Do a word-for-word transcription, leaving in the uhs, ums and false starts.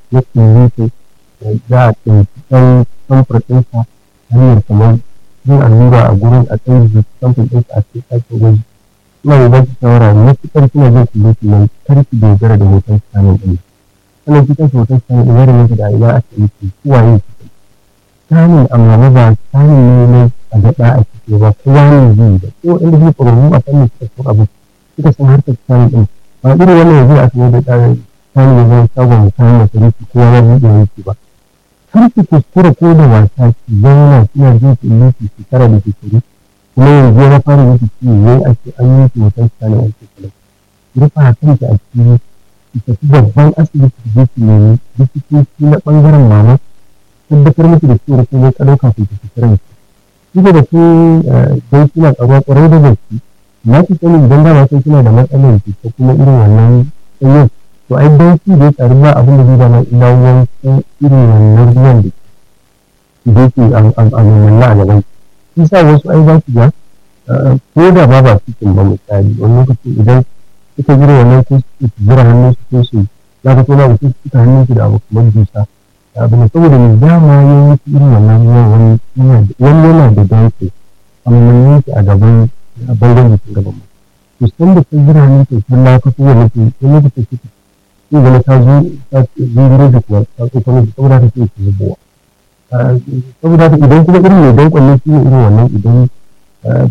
ya kulle ta za a ɗauki ɗan samfur ɗinsa hanyar kamar yin allura a gurin a tsayin da samfur ɗinsa a cikin ɗakin gwaji. Ina yi ba ki shawara matuƙar kina jin kulle nan kar ki dogara da hoton scanning ɗin. Sannan ki kashe hoton scanning ɗin yadda yake da ina aka yi ki kowaye ki scanning amma ba scanning ne a gaɗa a ciki ba kowa ne zai da ko inda zai ƙwararru a fannin suka so abu suka san harkar scanning ɗin ba irin wannan yanzu a sanar da tsarin scanning ya zama shagon kayan masarufi kowa ya buɗe yake ba. Kar ki kuskura ko da wasa ki zauna kina jin kulle ki shekara da shekaru kuma yanzu ya fara miki ciwo yayi ake an yi miki hoton scanning a cikin ki rufa kanki a cikin ki tafi babban asibiti ki je ki nemi likitoci na ɓangaren mama tabbatar miki da cewa kun yi kalau kafin ki fita ranki. Shi da su don kina ƙaruwa ƙwarai da gaske na ki sani idan dama sai kina da matsalar ki ko kuma irin wannan sanyin to ai don shi da ya ƙaru ba abin da zai dama ina wancan irin wannan ruwan da ki je ki amammanna a gaban shi sa wasu ai za ki ga ko da ba ba cikin ba misali wani lokaci idan suka jira wannan ko su jira hannun su ko su za ka tona mutum suka hannun su da abu kamar dusa abin saboda mai dama ya yi irin wannan ruwan wani yana da danko amma yake a gaban a bangon jikin gaban mu to san da sun jira hannun su sun lafa ko wani su wani lokaci suka sai gani ta zo ta zunguro da kuma ta tsokano da saboda ta ce su zubowa saboda idan kuma irin mai dankon ne shi ne irin wannan idan